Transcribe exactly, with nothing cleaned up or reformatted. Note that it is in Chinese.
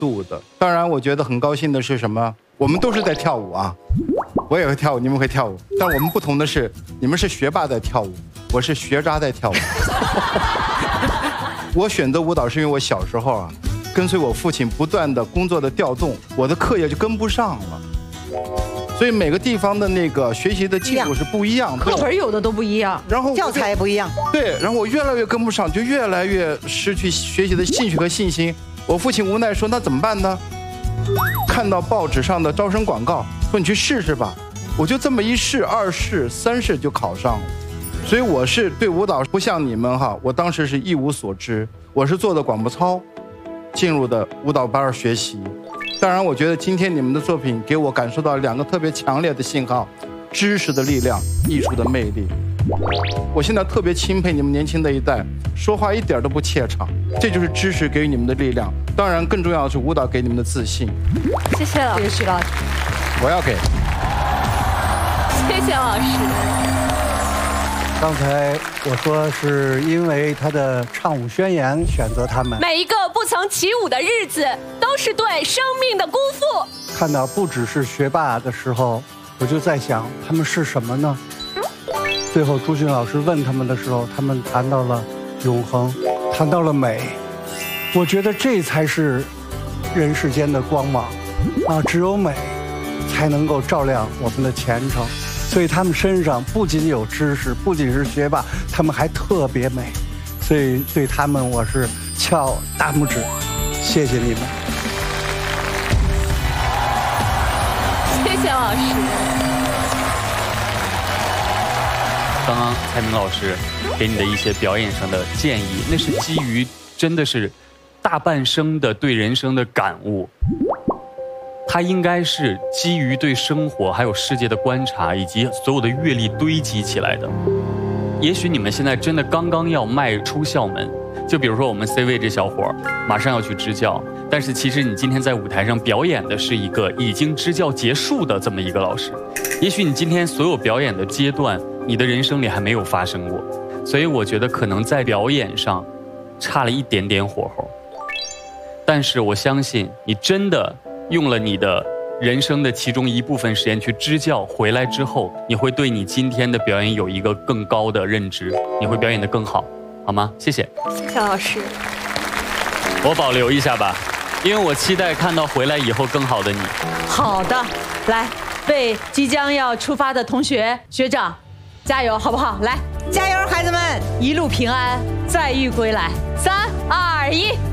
度的。当然，我觉得很高兴的是什么？我们都是在跳舞啊，我也会跳舞，你们会跳舞，但我们不同的是，你们是学霸在跳舞，我是学渣在跳舞。我选择舞蹈是因为我小时候啊，跟随我父亲不断的工作的调动，我的课业就跟不上了。所以每个地方的那个学习的进度是不一样的， 课本有的都不一样， 然后教材也不一样。 对，然后我越来越跟不上，就越来越失去学习的兴趣和信心。我父亲无奈说：“那怎么办呢？”看到报纸上的招生广告，说你去试试吧。我就这么一试，二试、三试就考上了。所以我是对舞蹈不像你们哈，我当时是一无所知，我是做的广播操，进入的舞蹈班学习。当然，我觉得今天你们的作品给我感受到两个特别强烈的信号：知识的力量，艺术的魅力。我现在特别钦佩你们年轻的一代，说话一点都不怯场，这就是知识给予你们的力量。当然，更重要的是舞蹈给你们的自信。 谢谢老师， 徐老师， 我要给。 谢谢老师。 刚才我说是因为他的唱舞宣言选择他们， 每一个不曾起舞的日子，都是对生命的辜负。 看到不只是学霸的时候，我就在想他们是什么呢？最后朱迅老师问他们的时候，他们谈到了永恒，谈到了美。我觉得这才是人世间的光芒啊！只有美才能够照亮我们的前程。所以他们身上不仅有知识，不仅是学霸，他们还特别美。所以对他们我是翘大拇指，谢谢你们。 谢谢老师。 刚刚蔡明老师给你的一些表演上的建议，那是基于真的是大半生的对人生的感悟。它应该是基于对生活还有世界的观察，以及所有的阅历堆积起来的。也许你们现在真的刚刚要迈出校门，就比如说我们 C 位这小伙马上要去支教，但是其实你今天在舞台上表演的是一个已经支教结束的这么一个老师。也许你今天所有表演的阶段，你的人生里还没有发生过，所以我觉得可能在表演上差了一点点火候。但是我相信你真的用了你的人生的其中一部分时间去支教，回来之后，你会对你今天的表演有一个更高的认知，你会表演得更好，好吗？谢谢。 谢谢老师。 我保留一下吧，因为我期待看到回来以后更好的你。 好的，来为即将要出发的同学学长加油，好不好？来， 加油，孩子们， 一路平安，再遇归来。三二一。